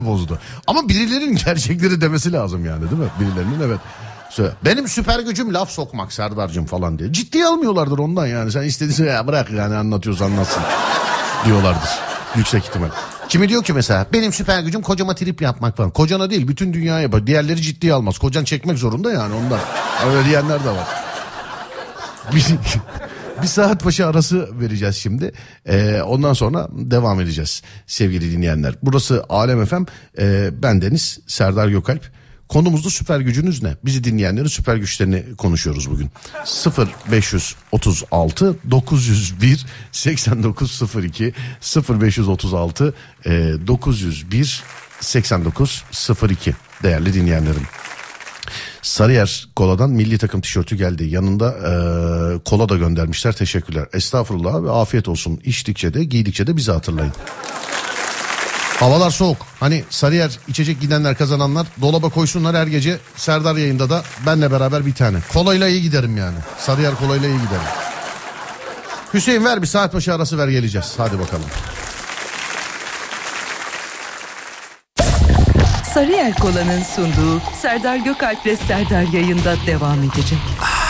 bozdu. Ama birilerinin gerçekleri demesi lazım yani, değil mi? Birilerinin, evet. Benim süper gücüm laf sokmak Serdar'cığım falan diye. Ciddiye almıyorlardır ondan yani. Sen istediğin ya bırak yani, anlatıyorsa anlatsın diyorlardır. Yüksek ihtimal. Kimi diyor ki mesela benim süper gücüm kocama trip yapmak falan. Kocana değil, bütün dünyaya yapar. Diğerleri ciddiye almaz. Kocan çekmek zorunda yani ondan. Öyle diyenler de var. Bir saat başı arası vereceğiz şimdi. Ondan sonra devam edeceğiz sevgili dinleyenler. Burası Alem FM. Ben Deniz Serdar Gökalp. Konumuzda süper gücünüz ne? Bizi dinleyenlerin süper güçlerini konuşuyoruz bugün. 0536 901 8902 0536 901 8902 değerli dinleyenlerim. Sarıyer Kola'dan milli takım tişörtü geldi. Yanında kola da göndermişler. Teşekkürler. Estağfurullah ve afiyet olsun. İçtikçe de giydikçe de bizi hatırlayın. Havalar soğuk. Hani Sarıyer içecek gidenler, kazananlar dolaba koysunlar her gece. Serdar yayında da benle beraber bir tane. Kolayla iyi giderim yani. Sarıyer kolayla iyi giderim. Hüseyin ver bir saat başı arası ver, geleceğiz. Hadi bakalım. Sarıyer Kola'nın sunduğu Serdar Gökalp'le Serdar yayında devam edecek.